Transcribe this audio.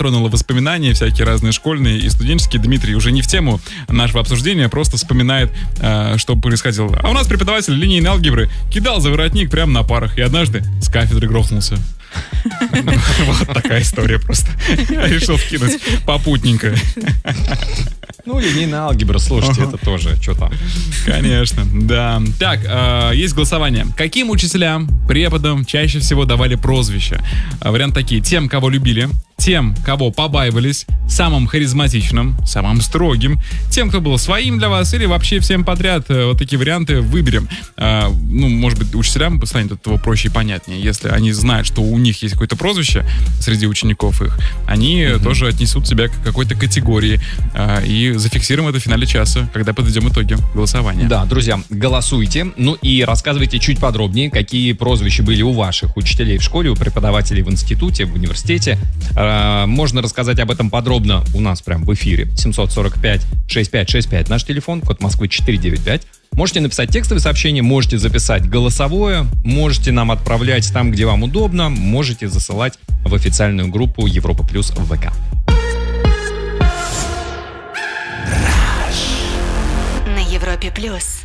затронула воспоминания всякие разные школьные и студенческие. Дмитрий уже не в тему нашего обсуждения, просто вспоминает, что происходило. А у нас преподаватель линейной алгебры кидал за воротник прямо на парах и однажды с кафедры грохнулся. Вот такая история просто. Я решил вкинуть попутненько. Ну, линейная алгебра, слушайте, это тоже, что там. Конечно, да. Так, есть голосование. Каким учителям, преподам чаще всего давали прозвища? Варианты такие. Тем, кого любили, тем, кого побаивались, самым харизматичным, самым строгим, тем, кто был своим для вас, или вообще всем подряд. Вот такие варианты выберем. Ну, может быть, учителям станет от этого проще и понятнее. Если они знают, что у них есть какое-то прозвище среди учеников их, они тоже отнесут себя к какой-то категории. И зафиксируем это в финале часа, когда подведем итоги голосования. Да, друзья, голосуйте. Ну и рассказывайте чуть подробнее, какие прозвища были у ваших учителей в школе, у преподавателей в институте, в университете. Можно рассказать об этом подробно у нас прямо в эфире. 745-6565 наш телефон, код Москвы 495. Можете написать текстовое сообщение, можете записать голосовое, можете нам отправлять там, где вам удобно, можете засылать в официальную группу Европа Плюс в ВК. На Европе Плюс.